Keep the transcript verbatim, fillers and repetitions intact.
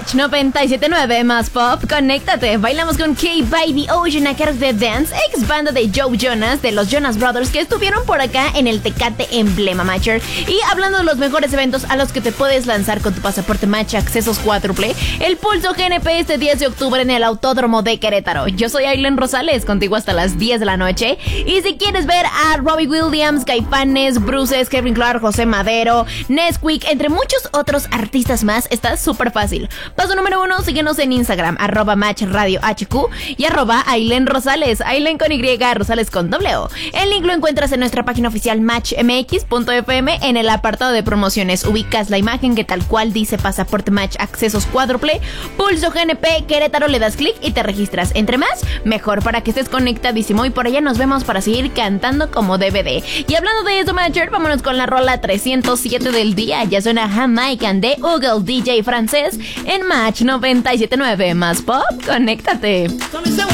Match noventa y siete punto nueve más pop, conéctate. Bailamos con K-Baby Ocean a cargo de Dance, ex banda de Joe Jonas, de los Jonas Brothers, que estuvieron por acá en el Tecate Emblema Matcher. Y hablando de los mejores eventos a los que te puedes lanzar con tu pasaporte Match accesos cuádruple, el Pulso G N P este diez de octubre en el Autódromo de Querétaro. Yo soy Aileen Rosales, contigo hasta las diez de la noche. Y si quieres ver a Robbie Williams, Caifanes, Bruces, Kevin Clark, José Madero, Nesquik, entre muchos otros artistas más, está súper fácil. Paso número uno, síguenos en Instagram, arroba Match Radio H Q y arroba Aileen Rosales, Aileen con Y, Rosales con doble O. El link lo encuentras en nuestra página oficial match m x punto f m en el apartado de promociones. Ubicas la imagen que tal cual dice pasaporte Match accesos cuádruple, Pulso G N P Querétaro, le das clic y te registras. Entre más, mejor, para que estés conectadísimo, y por allá nos vemos para seguir cantando como D V D. Y hablando de eso, Matcher, vámonos con la rola trescientos siete del día. Ya suena Jamaican de Google D J francés en Match noventa y siete punto nueve más pop, conéctate.